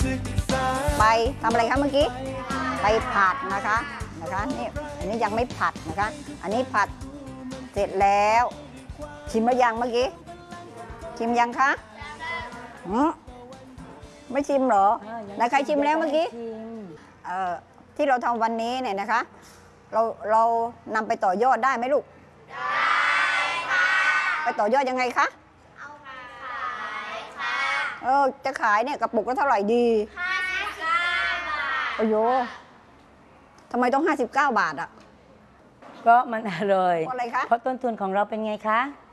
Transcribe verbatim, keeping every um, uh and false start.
ไปทำอะไรคะเมื่อกี้ไปผัดนะคะนะคะนี่อันนี้ยังไม่ผัดนะคะ อันนี้ผัดเสร็จแล้วชิมหรือยังเมื่อกี้ชิมยังคะหืมไม่ชิมเหรอแล้วใครชิมแล้วเมื่อกี้เอ่อที่เราทำวันนี้เนี่ยนะคะเราเรานำไปต่อยอดได้ไหมลูกได้ค่ะไปต่อยอดยังไงคะเอามาขายค่ะเออจะขายเนี่ยกระปุกละเท่าไหร่ดีห้าสิบเก้าบาทโอ้โหทำไมต้องห้าสิบเก้าบาทอ่ะก็มันอร่อยเพราะอะไรคะเพราะต้นทุนของเราเป็นไงคะ